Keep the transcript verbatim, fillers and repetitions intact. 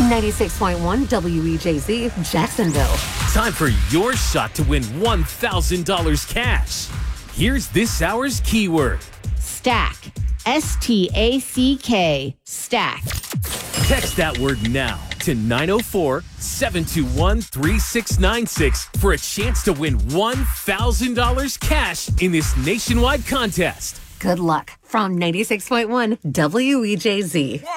ninety-six point one W E J Z, Jacksonville. Time for your shot to win one thousand dollars cash. Here's this hour's keyword. Stack. S T A C K. Stack. Text that word now to nine oh four, seven two one, three six nine six for a chance to win one thousand dollars cash in this nationwide contest. Good luck from ninety-six point one W E J Z.